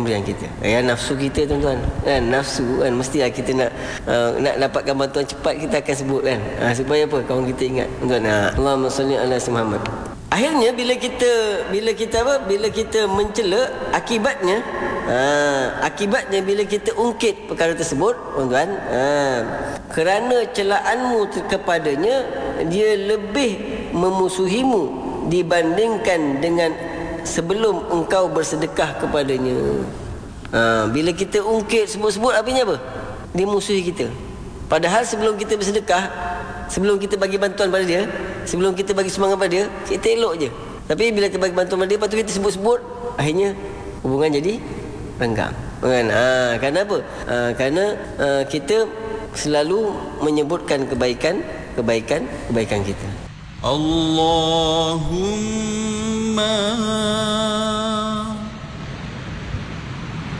pemberian kita. Nafsu kita tuan-tuan, kan, nafsu kan, mestilah kita nak dapatkan bantuan cepat, kita akan sebut kan, supaya apa, kawan kita ingat tuan-tuan. Allahumma salli ala Muhammad. Akhirnya bila kita mencela, akibatnya bila kita ungkit perkara tersebut tuan-tuan, kerana celaanmu kepadanya, dia lebih memusuhimu dibandingkan dengan sebelum engkau bersedekah kepadanya. Bila kita ungkit sebut-sebut, artinya apa? Dia musuhi kita. Padahal sebelum kita bersedekah, sebelum kita bagi bantuan pada dia, sebelum kita bagi sumbangan pada dia, kita elok je. Tapi bila kita bagi bantuan pada dia, lepas tu kita sebut-sebut, akhirnya hubungan jadi renggang. Kan? Kerana apa? Kerana kita selalu menyebutkan kebaikan kita. Allahumma